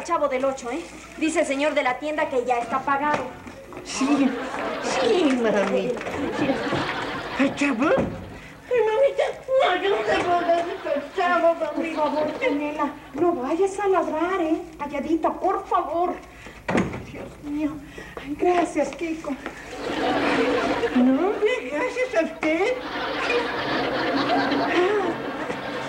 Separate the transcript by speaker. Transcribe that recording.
Speaker 1: Chavo del Ocho, ¿eh? Dice el señor de la tienda que ya está pagado.
Speaker 2: Sí, mami. ¿El Chavo? Ay, mamita, no, yo no te puedo dar el Chavo, mamita.
Speaker 3: Por favor, Canela, no vayas a ladrar, ¿eh? Calladita, por favor. Dios mío. Ay, gracias, Kiko.
Speaker 2: No, gracias a usted.
Speaker 3: Ah,